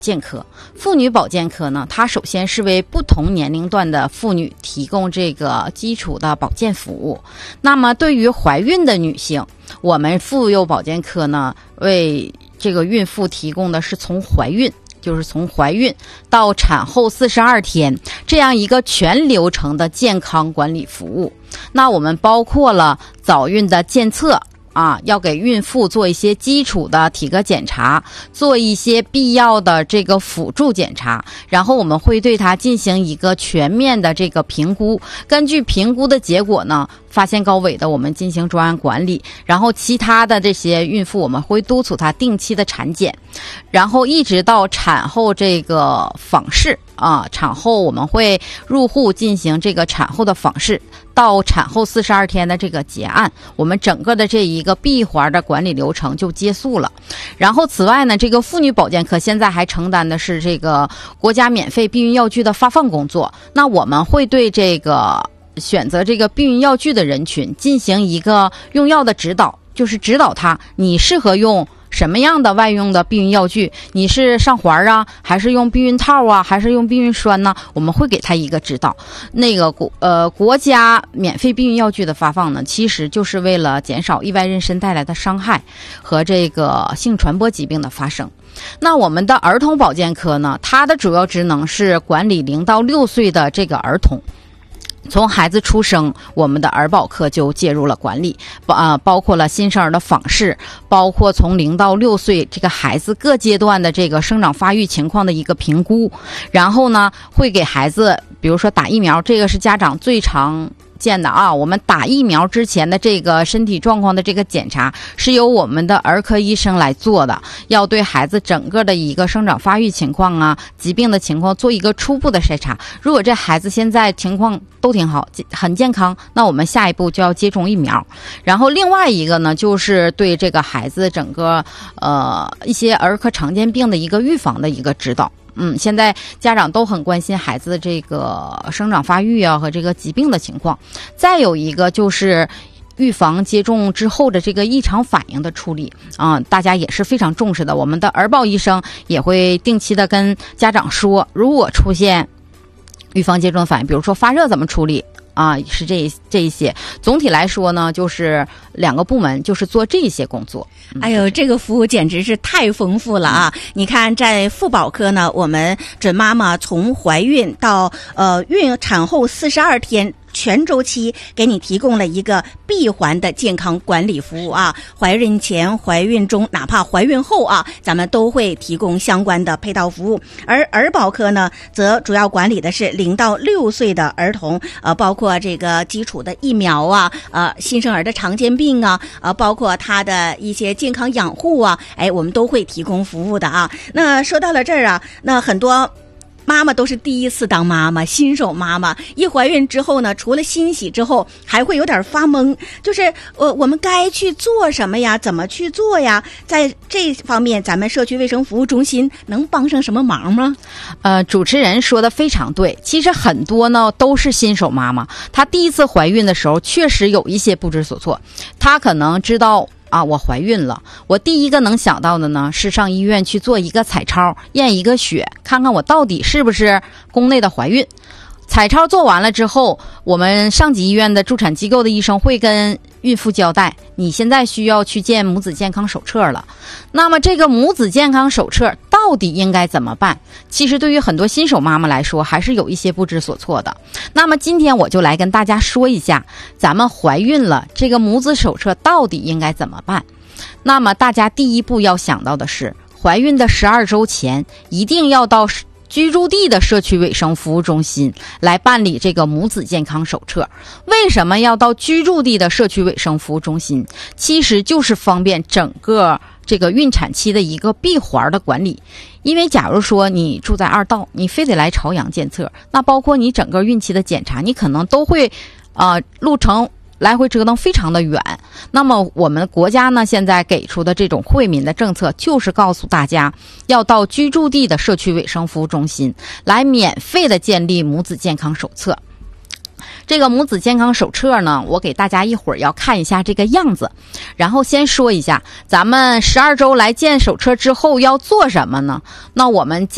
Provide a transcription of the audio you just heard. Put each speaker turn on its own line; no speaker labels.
健科。妇女保健科呢，它首先是为不同年龄段的妇女提供这个基础的保健服务。那么对于怀孕的女性，我们妇幼保健科呢，为这个孕妇提供的是从怀孕到产后42天这样一个全流程的健康管理服务。那我们包括了早孕的监测要给孕妇做一些基础的体格检查，做一些必要的这个辅助检查，然后我们会对她进行一个全面的这个评估，根据评估的结果呢，发现高危的我们进行专案管理，然后其他的这些孕妇我们会督促她定期的产检，然后一直到产后这个访视产后我们会入户进行这个产后的访视，到产后42天的这个结案，我们整个的这一个闭环的管理流程就结束了。然后此外呢，这个妇女保健科现在还承担的是这个国家免费避孕药具的发放工作。那我们会对这个选择这个避孕药具的人群进行一个用药的指导，就是指导他你适合用什么样的外用的避孕药具，你是上环还是用避孕套还是用避孕栓呢？我们会给他一个指导。那个国家免费避孕药具的发放呢，其实就是为了减少意外妊娠带来的伤害和这个性传播疾病的发生。那我们的儿童保健科呢，它的主要职能是管理0到6岁的这个儿童。从孩子出生，我们的儿保科就介入了管理，包括了新生儿的访视，包括从0到6岁这个孩子各阶段的这个生长发育情况的一个评估，然后呢，会给孩子，比如说打疫苗，这个是家长最常见的我们打疫苗之前的这个身体状况的这个检查是由我们的儿科医生来做的，要对孩子整个的一个生长发育情况疾病的情况做一个初步的筛查。如果这孩子现在情况都挺好，很健康，那我们下一步就要接种疫苗。然后另外一个呢，就是对这个孩子整个一些儿科常见病的一个预防的一个指导。现在家长都很关心孩子的这个生长发育和这个疾病的情况。再有一个就是预防接种之后的这个异常反应的处理大家也是非常重视的。我们的儿保医生也会定期的跟家长说，如果出现预防接种反应，比如说发热怎么处理是这一些。总体来说呢，就是2个部门就是做这些工作。
哎呦，这个服务简直是太丰富了你看在妇保科呢，我们准妈妈从怀孕到产后42天全周期给你提供了一个闭环的健康管理服务怀孕前、怀孕中，哪怕怀孕后咱们都会提供相关的配套服务。而儿保科呢，则主要管理的是0到6岁的儿童，包括这个基础的疫苗新生儿的常见病包括他的一些健康养护我们都会提供服务的那说到了这儿那很多妈妈都是第一次当妈妈，新手妈妈一怀孕之后呢，除了欣喜之后还会有点发懵，就是我们该去做什么呀，怎么去做呀？在这方面咱们社区卫生服务中心能帮上什么忙吗？
主持人说的非常对，其实很多呢都是新手妈妈，她第一次怀孕的时候确实有一些不知所措，她可能知道我怀孕了，我第一个能想到的呢是上医院去做一个彩超，验一个血，看看我到底是不是宫内的怀孕。彩超做完了之后，我们上级医院的助产机构的医生会跟孕妇交代，你现在需要去建母子健康手册了。那么这个母子健康手册到底应该怎么办？其实对于很多新手妈妈来说，还是有一些不知所措的。那么今天我就来跟大家说一下，咱们怀孕了，这个母子手册到底应该怎么办？那么大家第一步要想到的是，怀孕的12周前一定要到居住地的社区卫生服务中心来办理这个母子健康手册。为什么要到居住地的社区卫生服务中心？其实就是方便整个这个孕产期的一个闭环的管理。因为假如说你住在2道，你非得来朝阳检测，那包括你整个孕期的检查，你可能都会路程来回折腾非常的远。那么我们国家呢，现在给出的这种惠民的政策，就是告诉大家要到居住地的社区卫生服务中心来免费的建立母子健康手册。这个母子健康手册呢，我给大家一会儿要看一下这个样子。然后先说一下，咱们12周来建手册之后要做什么呢？那我们